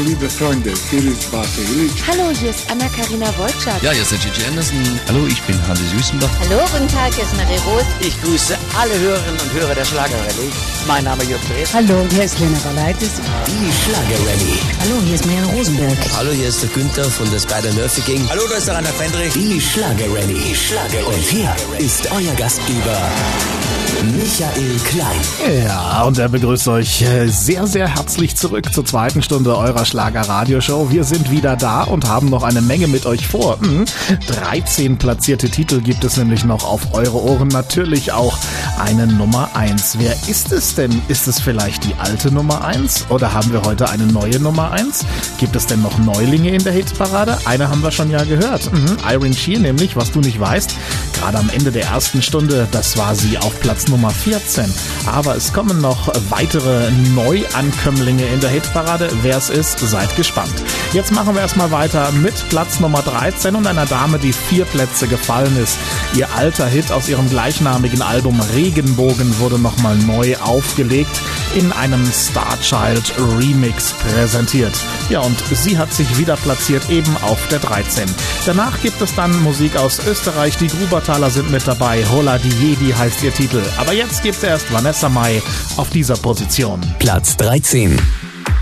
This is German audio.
liebe Freunde, hier ist Bate Illich. Hallo, hier ist Anna-Karina Wojcik. Ja, hier ist der Gigi Anderson. Hallo, ich bin Hannes Wüstenbach. Hallo, guten Tag, hier ist Marie Roth. Ich grüße alle Hörerinnen und Hörer der Schlagerrallye. Mein Name ist Jörg Dres. Hallo, hier ist Lena Balaitis. Die Schlagerrallye. Hallo, hier ist Marianne Rosenberg. Hallo, hier ist der Günther von der Spider-Murphy Gang. Hallo, da ist der Rainer Fendrich. Die Schlagerrallye. Und hier ist euer Gastgeber Michael Klein. Ja, und er begrüßt euch sehr, sehr herzlich zurück zur zweiten Stunde eurer Schlager-Radio-Show. Wir sind wieder da und haben noch eine Menge mit euch vor. 13 platzierte Titel gibt es nämlich noch auf eure Ohren. Natürlich auch eine Nummer 1. Wer ist es denn? Ist es vielleicht die alte Nummer 1? Oder haben wir heute eine neue Nummer 1? Gibt es denn noch Neulinge in der Hitparade? Eine haben wir schon ja gehört. Irene Sheer nämlich, was du nicht weißt. Gerade am Ende der ersten Stunde, das war sie auf Platz Nummer 14. Aber es kommen noch weitere Neuankömmlinge in der Hitparade. Wer es ist, seid gespannt. Jetzt machen wir erstmal weiter mit Platz Nummer 13 und einer Dame, die 4 Plätze gefallen ist. Ihr alter Hit aus ihrem gleichnamigen Album Regenbogen wurde nochmal neu aufgelegt, in einem Starchild Remix präsentiert. Ja, und sie hat sich wieder platziert, eben auf der 13. Danach gibt es dann Musik aus Österreich. Die Grubertaler sind mit dabei. Hola die Jedi heißt ihr Titel. Aber jetzt gibt's erst Vanessa Mai auf dieser Position. Platz 13.